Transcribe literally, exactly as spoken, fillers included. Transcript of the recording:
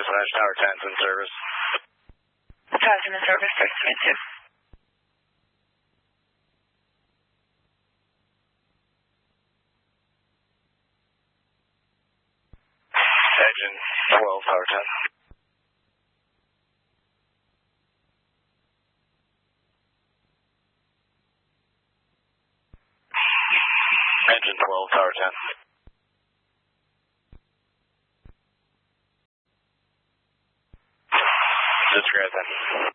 Dispatch Tower ten's in service. Tower's in service, six two. Engine twelve, Tower ten. Engine twelve, Tower ten. This is Grayson.